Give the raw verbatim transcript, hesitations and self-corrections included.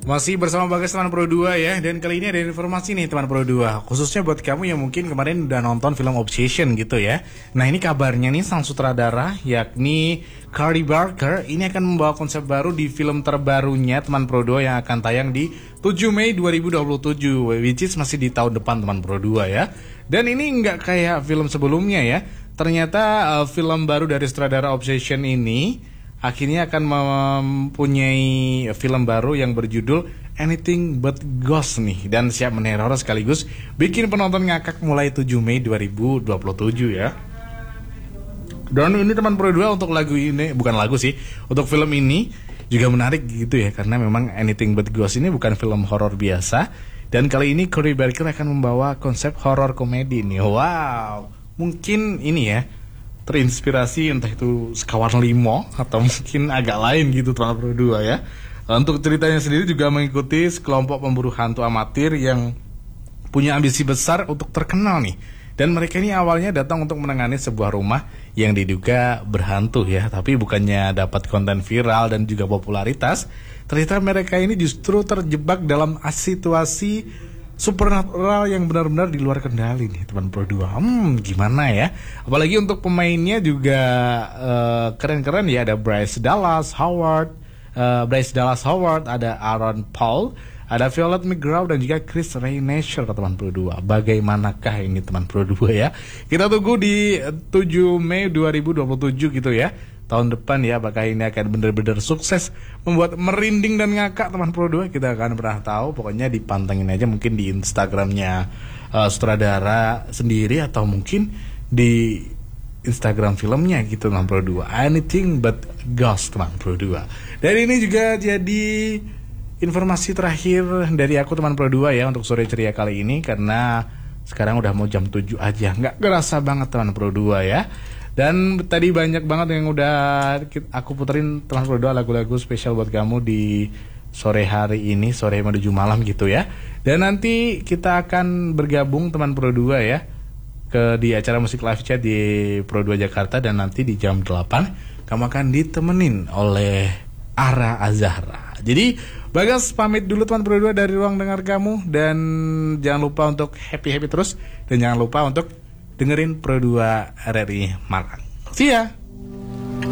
Masih bersama Bagas teman Pro dua ya. Dan kali ini ada informasi nih teman Pro dua, khususnya buat kamu yang mungkin kemarin udah nonton film Obsession gitu ya. Nah ini kabarnya nih sang sutradara yakni Carey Barker ini akan membawa konsep baru di film terbarunya teman Pro dua yang akan tayang di tujuh Mei dua ribu dua puluh tujuh, which is masih di tahun depan teman Pro dua ya. Dan ini nggak kayak film sebelumnya ya. Ternyata uh, film baru dari sutradara Obsession ini akhirnya akan mempunyai film baru yang berjudul Anything But Ghost nih, dan siap meneror sekaligus bikin penonton ngakak mulai tujuh Mei dua ribu dua puluh tujuh ya. Dan ini teman Pro dua untuk lagu ini, bukan lagu sih, untuk film ini juga menarik gitu ya, karena memang Anything But Ghost ini bukan film horor biasa. Dan kali ini Carey Barker akan membawa konsep horor komedi nih. Wow, mungkin ini ya terinspirasi entah itu Sekawan Limo atau mungkin agak lain gitu teman Pro dua ya. Untuk ceritanya sendiri juga mengikuti sekelompok pemburu hantu amatir yang punya ambisi besar untuk terkenal nih. Dan mereka ini awalnya datang untuk menangani sebuah rumah yang diduga berhantu ya, tapi bukannya dapat konten viral dan juga popularitas, ternyata mereka ini justru terjebak dalam situasi supernatural yang benar-benar di luar kendali nih teman Pro dua. Hmm, gimana ya? Apalagi untuk pemainnya juga uh, keren-keren ya. Ada Bryce Dallas Howard, uh, Bryce Dallas Howard, ada Aaron Paul, ada Violet McGraw dan juga Chris Reynesher teman Pro dua. Bagaimanakah ini teman Pro dua ya? Kita tunggu di tujuh Mei dua ribu dua puluh tujuh gitu ya. Tahun depan ya, apakah ini akan benar-benar sukses membuat merinding dan ngakak teman Pro dua, kita akan pernah tahu. Pokoknya dipantengin aja mungkin di Instagramnya uh, sutradara sendiri atau mungkin di Instagram filmnya gitu teman Pro dua. Anything But Ghost teman Pro dua. Dan ini juga jadi informasi terakhir dari aku teman Pro dua ya untuk sore ceria kali ini, karena sekarang udah mau jam tujuh aja. Nggak kerasa banget teman Pro dua ya. Dan tadi banyak banget yang udah aku puterin teman Pro dua, lagu-lagu spesial buat kamu di sore hari ini, sore menuju malam gitu ya. Dan nanti kita akan bergabung teman Pro dua ya ke di acara musik live chat di Pro dua Jakarta, dan nanti di jam delapan kamu akan ditemenin oleh Ara Azahra. Jadi Bagas pamit dulu teman Pro dua dari ruang dengar kamu, dan jangan lupa untuk happy-happy terus, dan jangan lupa untuk dengerin Pro dua R R I Malang. See ya.